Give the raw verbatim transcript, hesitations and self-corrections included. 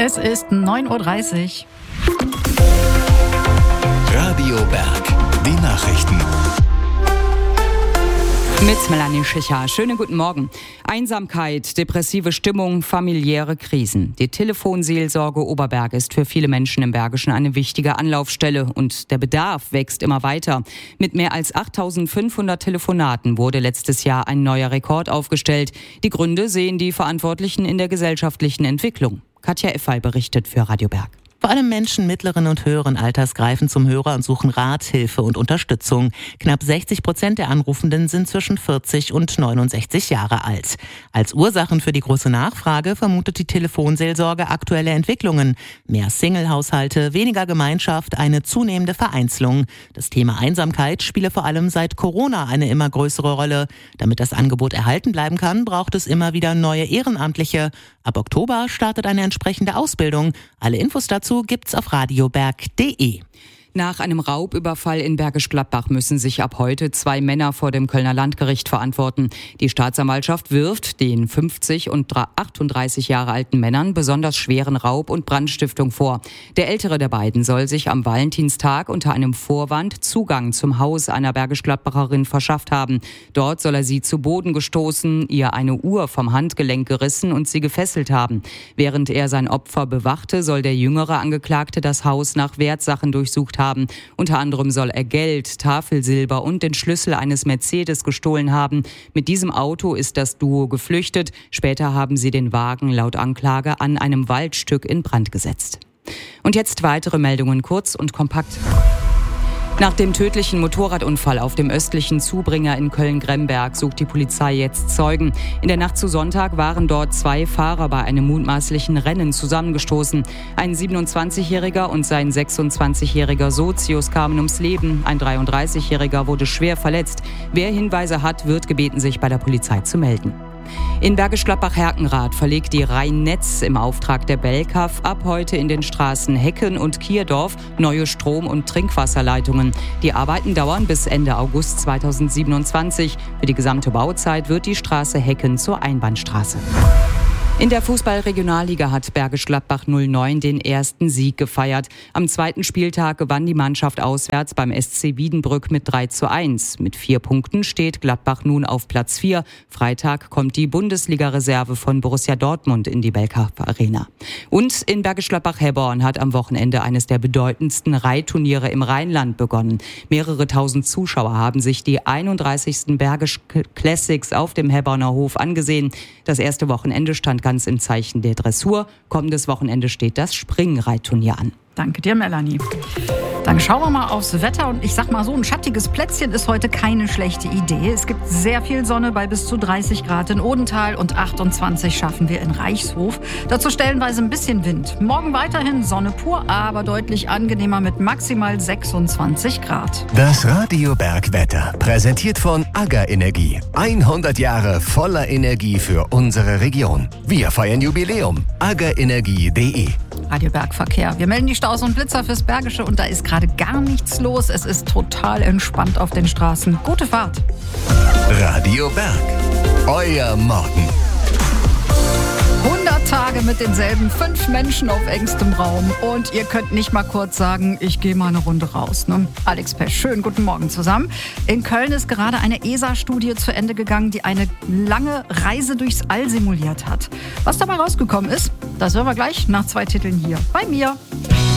Es ist neun Uhr dreißig. Radio Berg, die Nachrichten. Mit Melanie Schicher. Schönen guten Morgen. Einsamkeit, depressive Stimmung, familiäre Krisen. Die Telefonseelsorge Oberberg ist für viele Menschen im Bergischen eine wichtige Anlaufstelle und der Bedarf wächst immer weiter. Mit mehr als achttausendfünfhundert Telefonaten wurde letztes Jahr ein neuer Rekord aufgestellt. Die Gründe sehen die Verantwortlichen in der gesellschaftlichen Entwicklung. Katja Effay berichtet für Radio Berg. Vor allem Menschen mittleren und höheren Alters greifen zum Hörer und suchen Rat, Hilfe und Unterstützung. Knapp sechzig Prozent der Anrufenden sind zwischen vierzig und neunundsechzig Jahre alt. Als Ursachen für die große Nachfrage vermutet die Telefonseelsorge aktuelle Entwicklungen. Mehr Single-Haushalte, weniger Gemeinschaft, eine zunehmende Vereinzelung. Das Thema Einsamkeit spiele vor allem seit Corona eine immer größere Rolle. Damit das Angebot erhalten bleiben kann, braucht es immer wieder neue Ehrenamtliche. Ab Oktober startet eine entsprechende Ausbildung. Alle Infos dazu gibt's auf radioberg punkt de. Nach einem Raubüberfall in Bergisch Gladbach müssen sich ab heute zwei Männer vor dem Kölner Landgericht verantworten. Die Staatsanwaltschaft wirft den fünfzig und achtunddreißig Jahre alten Männern besonders schweren Raub und Brandstiftung vor. Der ältere der beiden soll sich am Valentinstag unter einem Vorwand Zugang zum Haus einer Bergisch Gladbacherin verschafft haben. Dort soll er sie zu Boden gestoßen, ihr eine Uhr vom Handgelenk gerissen und sie gefesselt haben. Während er sein Opfer bewachte, soll der jüngere Angeklagte das Haus nach Wertsachen durchsucht haben. haben. Unter anderem soll er Geld, Tafelsilber und den Schlüssel eines Mercedes gestohlen haben. Mit diesem Auto ist das Duo geflüchtet. Später haben sie den Wagen laut Anklage an einem Waldstück in Brand gesetzt. Und jetzt weitere Meldungen kurz und kompakt. Nach dem tödlichen Motorradunfall auf dem östlichen Zubringer in Köln-Gremberg sucht die Polizei jetzt Zeugen. In der Nacht zu Sonntag waren dort zwei Fahrer bei einem mutmaßlichen Rennen zusammengestoßen. Ein siebenundzwanzigjähriger und sein sechsundzwanzigjähriger Sozius kamen ums Leben. Ein dreiunddreißigjähriger wurde schwer verletzt. Wer Hinweise hat, wird gebeten, sich bei der Polizei zu melden. In Bergisch Gladbach-Herkenrath verlegt die Rhein-Netz im Auftrag der Belkaf ab heute in den Straßen Hecken und Kierdorf neue Strom- und Trinkwasserleitungen. Die Arbeiten dauern bis Ende August zweitausendsiebenundzwanzig. Für die gesamte Bauzeit wird die Straße Hecken zur Einbahnstraße. In der Fußball-Regionalliga hat Bergisch Gladbach null neun den ersten Sieg gefeiert. Am zweiten Spieltag gewann die Mannschaft auswärts beim S C Wiedenbrück mit drei zu eins. Mit vier Punkten steht Gladbach nun auf Platz vier. Freitag kommt die Bundesliga-Reserve von Borussia Dortmund in die Belkaf Arena. Und in Bergisch Gladbach-Herborn hat am Wochenende eines der bedeutendsten Reitturniere im Rheinland begonnen. Mehrere tausend Zuschauer haben sich die einunddreißigsten Bergisch Classics auf dem Herborner Hof angesehen. Das erste Wochenende stand ganz im Zeichen der Dressur. Kommendes Wochenende steht das Springreitturnier an. Danke dir, Melanie. Dann schauen wir mal aufs Wetter und ich sag mal so, ein schattiges Plätzchen ist heute keine schlechte Idee. Es gibt sehr viel Sonne bei bis zu dreißig Grad in Odenthal und achtundzwanzig schaffen wir in Reichshof. Dazu stellenweise ein bisschen Wind. Morgen weiterhin Sonne pur, aber deutlich angenehmer mit maximal sechsundzwanzig Grad. Das Radio Berg Wetter, präsentiert von AGA Energie. hundert Jahre voller Energie für unsere Region. Wir feiern Jubiläum. aga energie punkt de. Radio Berg Verkehr. Wir melden die Staus und Blitzer fürs Bergische und da ist gerade gar nichts los. Es ist total entspannt auf den Straßen. Gute Fahrt. Radio Berg, euer Morgen. hundert Tage mit denselben fünf Menschen auf engstem Raum und ihr könnt nicht mal kurz sagen, ich gehe mal eine Runde raus. Ne? Alex Pesch, schönen guten Morgen zusammen. In Köln ist gerade eine E S A-Studie zu Ende gegangen, die eine lange Reise durchs All simuliert hat. Was dabei rausgekommen ist, das hören wir gleich nach zwei Titeln hier bei mir.